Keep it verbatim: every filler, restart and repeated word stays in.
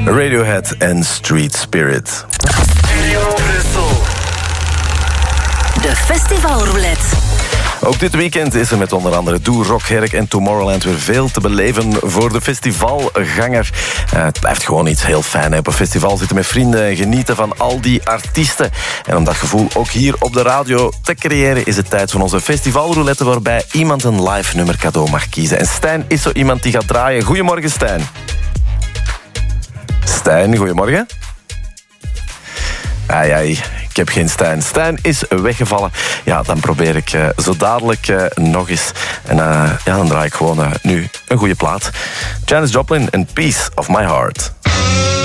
Radiohead en Street Spirit. Studio Brussel. De Festivalroulette. Ook dit weekend is er met onder andere Doe, Rockherk en Tomorrowland weer veel te beleven voor de festivalganger. Uh, het blijft gewoon iets heel fijn. Hè? Op een festival zitten met vrienden en genieten van al die artiesten. En om dat gevoel ook hier op de radio te creëren is het tijd voor onze festivalroulette waarbij iemand een live nummer cadeau mag kiezen. En Stijn is zo iemand die gaat draaien. Goedemorgen, Stijn. Stijn, goedemorgen. Ai, ai, ik heb geen Stijn. Stijn is weggevallen. Ja, dan probeer ik uh, zo dadelijk uh, nog eens. En uh, ja, dan draai ik gewoon uh, nu een goede plaat. Janis Joplin en Piece of My Heart.